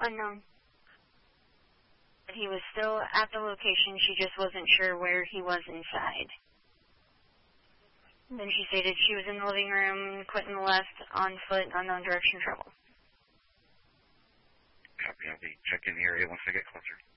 Unknown. But he was still at the location. She just wasn't sure where he was inside. Then she stated she was in the living room, Quentin left, on foot, unknown direction travel. Copy. I'll be checking the area once I get closer.